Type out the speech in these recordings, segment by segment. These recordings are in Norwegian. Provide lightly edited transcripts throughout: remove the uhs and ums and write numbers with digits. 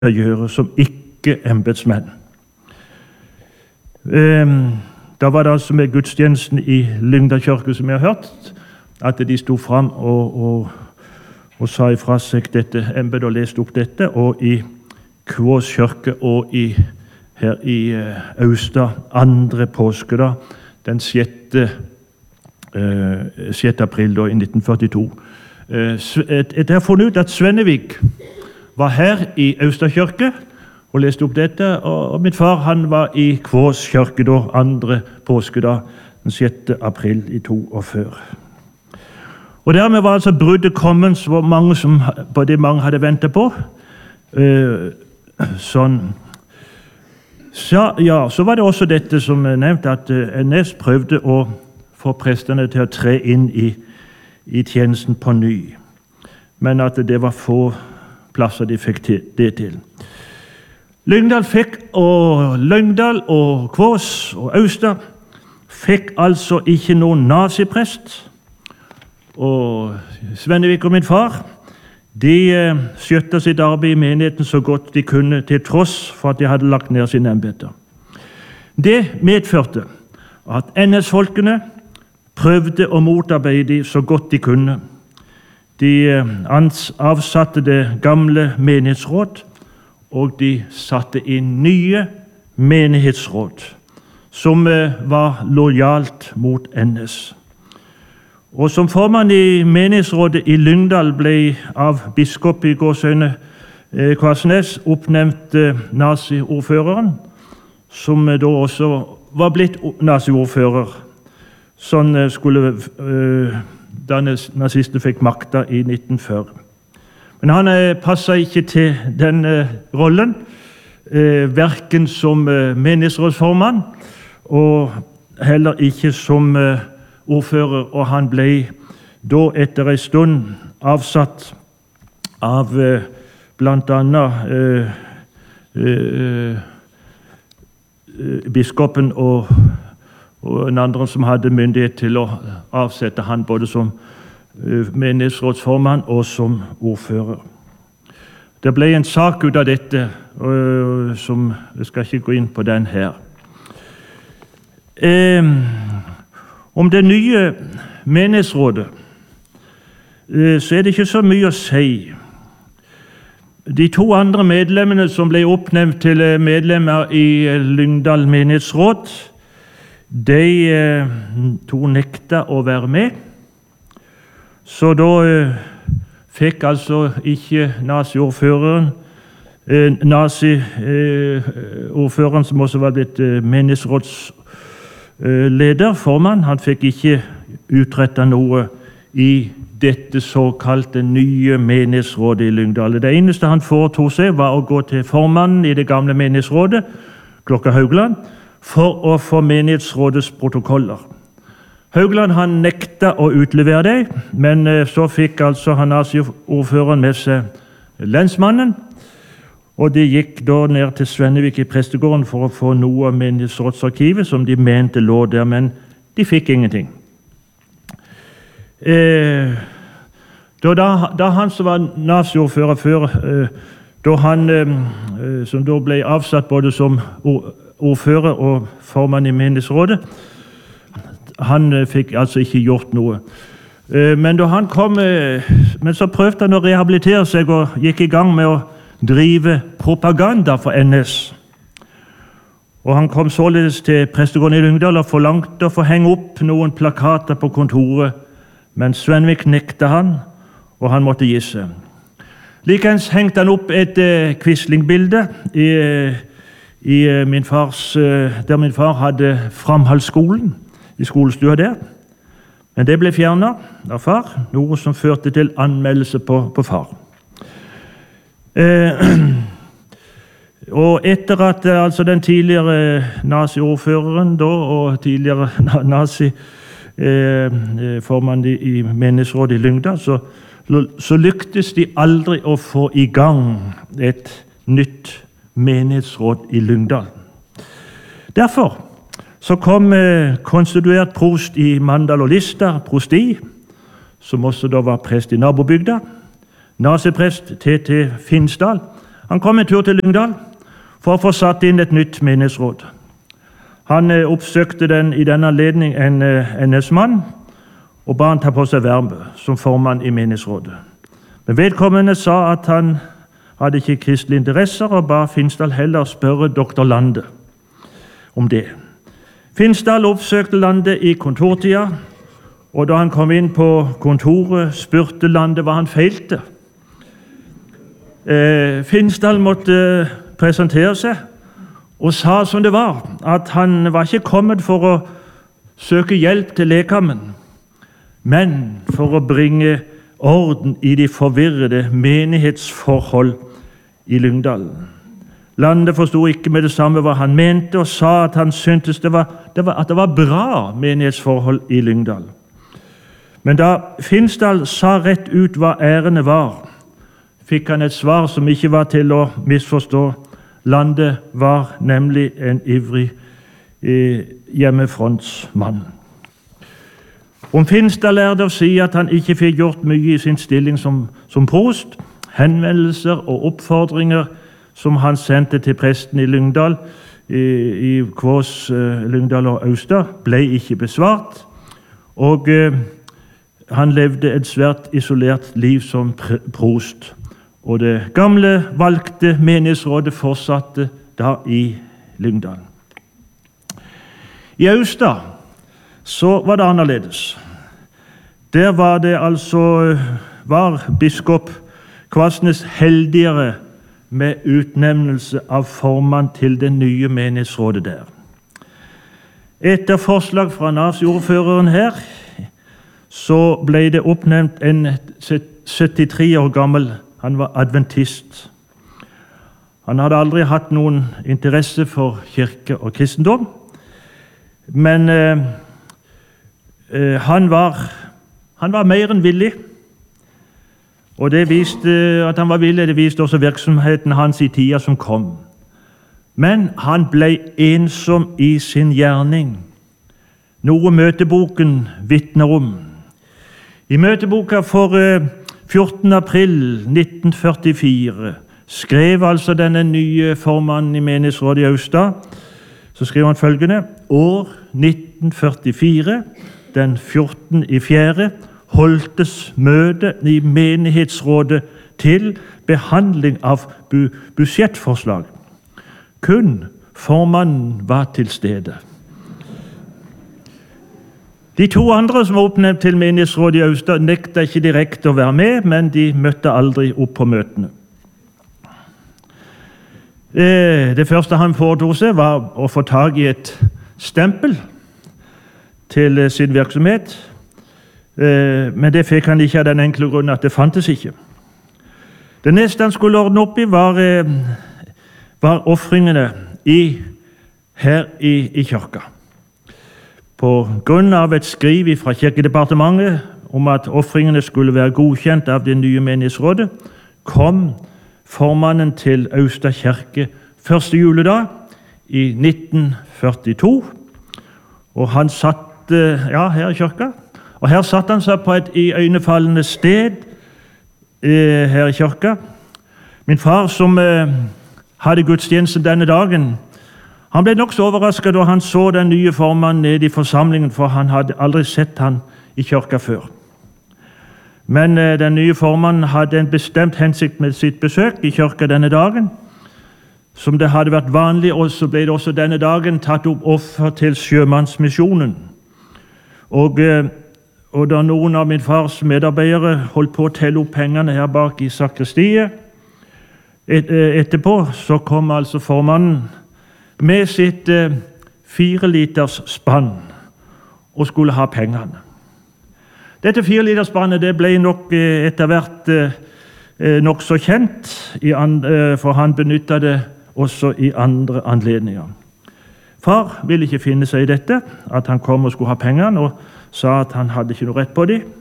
å gjøre som ikke embedsmenn. Da var det altså med gudstjenesten i Lyngdal kirke, som jeg har hørt, at de sto fram og sa ifra seg dette embedet og leste opp dette, og i Kvås kirke og her i Austad andre påskedag, den 6. april da, i 1942. Jeg har funnet ut at Svennevik var her i Austad kirke og leste opp dette, og min far han var i Kvås kirke da, andre påskedag, den 6. april i 42. Og dermed var altså bruddet kommet på det mange hadde ventet på. Så var det også dette som nevnt, at NS prøvde å få prestene til å tre inn i tjenesten på ny, men at det var få plasser de fikk det til. Lyngdal og Kvås og Austad fikk altså ikke noen naziprest, og Svennevik og min far de skjøtta sitt arbeid i menigheten så godt de kunne, til tross for at de hadde lagt ned sine embeter. Det medførte at NS-folkene prøvde å motarbeide dem så godt de kunne. De avsatte det gamle menighetsråd, og de satte inn nye menighetsråd, som var lojalt mot NS. Og som formann i menighetsrådet i Lyngdal ble av biskop i Gåsøyne Kvarsnes oppnevnt naziordføreren, som da også var blitt naziordfører, sånn skulle da nazistene fikk makta i 1940. Men han passet ikke til den rollen, hverken som menighetsrådsformann og heller ikke som ordfører, og han ble da etter en stund avsatt av blant annet biskopen og en andre som hadde myndighet til å avsette han både som menighetsrådsformann og som ordfører. Det ble en sak ut av dette, som jeg skal ikke gå inn på den her. Om det nye menighetsrådet så er det ikke så mye å si. De to andre medlemmene som ble oppnevnt til medlemmer i Lyngdal menighetsråd, de to nekta å være med. Så da fikk altså ikke naziordføreren, som også var blitt menighetsrådsleder, formann, han fikk ikke utrettet noe i dette såkalte nye menighetsrådet i Lyngdal. Det eneste han foretok seg, var å gå til formannen i det gamle menighetsrådet, Klokka Haugland, for å få menighetsrådets protokoller. Haugland han nekta å utlevere det, men så fikk altså han naziordføreren med seg lensmannen, og de gikk da ned til Svennevik i prestegården for å få noe av menighetsrådsarkivet som de mente lå der, men de fikk ingenting. Da han som var naziordfører før, da han som da ble avsatt både som ordfører og formann i menighetsrådet, han fikk altså ikke gjort noe. Men da han kom, men så prøvde han å rehabilitere seg og gikk i gang med å drive propaganda for NS. Og han kom således til prestegården i Lyngdal og forlangte å få henge opp noen plakater på kontoret, men Svennevik nekta han, og han måtte gi seg. Likeens hengte han opp et Quisling-bilde der min far hadde framhaldsskolen, i skolestua der, men det ble fjernet av far, noe som førte til anmeldelse på far. Og etter at altså den tidligere naziordføreren da, og tidligere naziformann i menighetsrådet i Lyngdal, så lyktes de aldri å få i gang et nytt menighetsråd i Lyngdal. Derfor så kom konstituert prost i Mandal og Lista, prosti, som også da var prest i nabobygda, naziprest T.T. Finnsdal, Han kom en tur til Lyngdal for å få satt inn et nytt menighetsråd. Han oppsøkte i denne anledning en NS-mann og ba han ta på seg vervet som formann i menighetsrådet. Men vedkommende sa at han hadde ikke kristelige interesser, og ba Finnsdal heller spørre doktor Lande om det. Finnsdal oppsøkte Lande i kontortida, og da han kom inn på kontoret, spurte Lande hva han feilte. Finnsdal måtte presentere seg og sa som det var, at han var ikke kommet for å søke hjelp til lekammen, men for å bringe orden i de forvirrede menighetsforhold i Lyngdal. Lande forstod ikke med det samme hva han mente, og sa at han syntes det var bra menighetsforhold i Lyngdal. Men da Finnsdal sa rett ut hva ærende var, fikk han et svar som ikke var til å misforstå. Lande var nemlig en ivrig hjemmefrontsmann. Om Finnsdal lærte å si at han ikke fikk gjort mye i sin stilling som prost. Henvendelser og oppfordringer som han sendte til presten i Lyngdal, i Kvås, Lyngdal og Austad, ble ikke besvart, og han levde et svært isolert liv som prost. Og det gamle, valgte menighetsrådet fortsatte da i Lyngdal. I Austad så var det annerledes. Der var biskop Kvassnes heldigere med utnevnelse av formann til det nye menighetsrådet der. Etter forslag fra NAS-ordføreren her, så ble det oppnevnt en 73 år gammel. Han var adventist. Han hadde aldri hatt noen interesse for kirke og kristendom, men han var mer enn villig, og det viste at han var villig, det viste også virksomheten hans i tida som kom. Men han ble ensom i sin gjerning, noe møteboken vitner om. I møteboka for 14. april 1944 skrev altså denne nye formannen i menighetsrådet i Austad, så skrev han følgende: år 1944, den 14.4., holdtes møte i menighetsrådet til behandling av budsjettforslag. Kun formannen var til stede. De to andre som var oppnevnt til menighetsrådet i Austad, nekta ikke direkte å være med, men de møtte aldri opp på møtene. Det første han foretok seg, var å få tag i et stempel til sin virksomhet, men det fikk han ikke av den enkle grunn at det fantes ikke. Det neste han skulle ordne opp i, var ofringene her i kirka. På grunn av et skriv fra kirkedepartementet om at ofringene skulle være godkjent av det nye menighetsrådet, kom formannen til Austad kirke første juledag i 1942, og han satt her i kirka. Og her satt han seg på et iøynefallende sted her i kirka. Min far, som hadde gudstjeneste denne dagen, han ble nok så overrasket da han så den nye formannen nede i forsamlingen, for han hadde aldri sett han i kirka før. Men den nye formannen hadde en bestemt hensikt med sitt besøk i kirka denne dagen. Som det hadde vært vanlig, og så ble det også denne dagen tatt opp offer til Sjømannsmisjonen. Og da noen av min fars medarbeidere holdt på å telle opp pengene her bak i sakristiet, etterpå så kom altså formannen med sitt 4 liters spann og skulle ha pengene. Dette 4 liters spannet det ble nok etter hvert nok så kjent, for han benyttet det også i andre anledninger. Far ville ikke finne seg i dette, at han kom og skulle ha pengene, og sa at han hadde ikke noe rett på dem.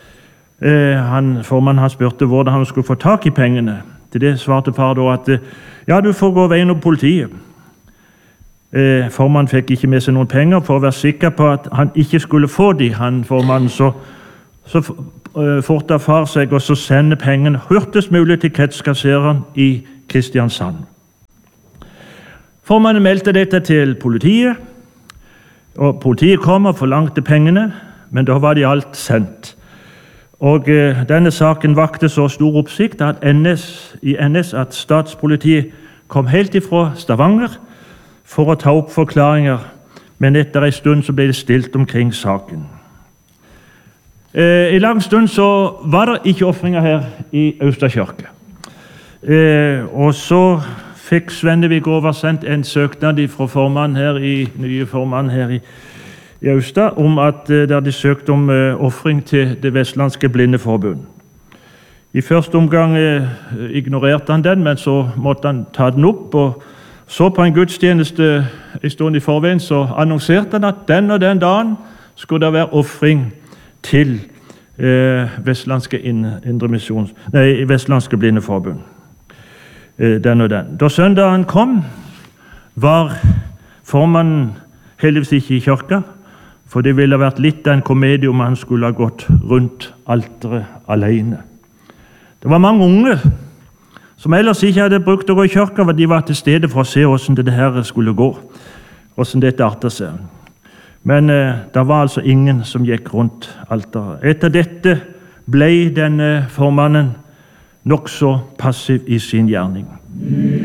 Formannen han spurte hvordan han skulle få tak i pengene. Til det svarte far da at ja, du får gå veien opp politiet. Formannen fikk ikke med seg noen penger for å være sikker på at han ikke skulle få dem. Formannen så fortet far seg og så sende pengene hurtigst mulig til kretskassereren i Kristiansand. Formannen meldte dette til politiet, og politiet kom og forlangte pengene, men da var de alt sendt. Og denne saken vakte så stor oppsikt at at statspolitiet kom helt ifra Stavanger for å ta opp forklaringer, men etter en stund så ble det stilt omkring saken. I lang stund så var det ikke offringer her i Austad kirke. Og så fikk Svennevik oversendt en søknad fra formannen her nye formannen her i Austad om at de hadde søkt om offring til Det Vestlandske Blindeforbund. I første omgang ignorerte han den, men så måtte han ta den opp, og så på en gudstjeneste en stund i forveien så annonserte han at den og den dagen skulle det være offring til Vestlandske Blindeforbund. Den og den. Da søndagen kom, var formannen heldigvis ikke i kirka, for det ville vært litt av en komedie om han skulle ha gått rundt alteret alene. Det var mange unge som ellers ikke hadde brukt å gå i kirka, for de var til stede for å se hvordan det her skulle gå, hvordan dette artet seg. Men det var altså ingen som gikk rundt alteret. Etter dette ble denne formannen nokså passiv i sin gjerning.